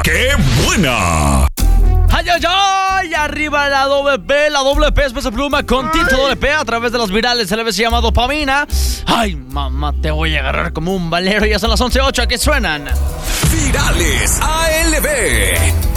¡Qué buena! ¡Ay, ay, ay! Arriba la doble P es Peso Pluma con Tito doble P a través de los virales LBC llamado Pamina. ¡Ay, mamá, te voy a agarrar como un valero! Ya son las 11:08, ¿a qué suenan? Virales ALB.